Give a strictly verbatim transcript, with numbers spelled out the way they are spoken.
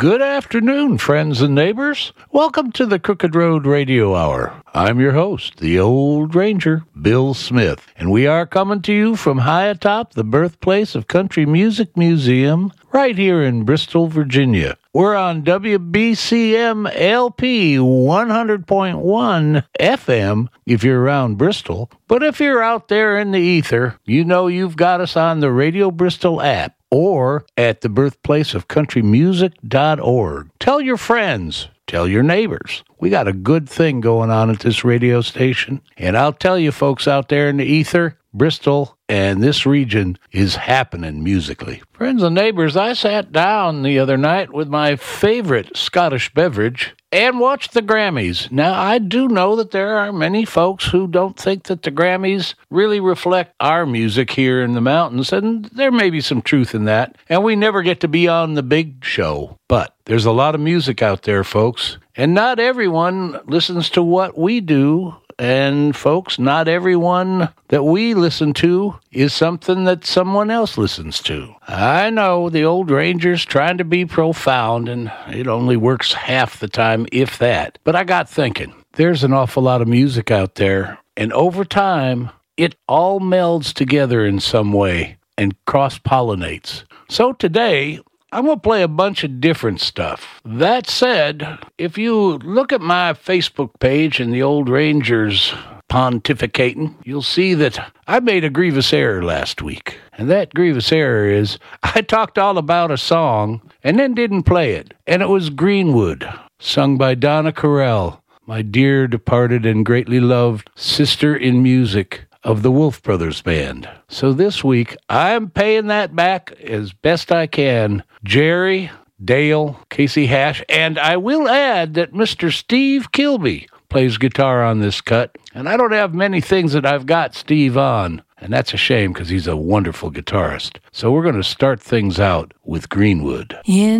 Good afternoon, friends and neighbors. Welcome to the Crooked Road Radio Hour. I'm your host, the Old Ranger, Bill Smith, and we are coming to you from high atop the birthplace of Country Music Museum, right here in Bristol, Virginia. We're on W B C M L P one hundred point one F M if you're around Bristol, but if you're out there in the ether, you know you've got us on the Radio Bristol app or at the birthplace of country music dot org. Tell your friends, tell your neighbors. We got a good thing going on at this radio station, and I'll tell you folks out there in the ether, Bristol and this region is happening musically. Friends and neighbors, I sat down the other night with my favorite Scottish beverage and watched the Grammys. Now, I do know that there are many folks who don't think that the Grammys really reflect our music here in the mountains, and there may be some truth in that, and we never get to be on the big show. But there's a lot of music out there, folks, and not everyone listens to what we do. And folks, not everyone that we listen to is something that someone else listens to. I know the Old Ranger's trying to be profound, and it only works half the time, if that. But I got thinking, there's an awful lot of music out there, and over time, it all melds together in some way and cross-pollinates. So today, I'm going to play a bunch of different stuff. That said, if you look at my Facebook page and the Old Rangers pontificating, you'll see that I made a grievous error last week. And that grievous error is I talked all about a song and then didn't play it. And it was Greenwood, sung by Donna Correll, my dear departed and greatly loved sister in music of the Wolf Brothers Band. So this week, I'm paying that back as best I can. Jerry, Dale, Casey Hash, and I will add that Mister Steve Kilby plays guitar on this cut, and I don't have many things that I've got Steve on, and that's a shame because he's a wonderful guitarist. So we're going to start things out with Greenwood. In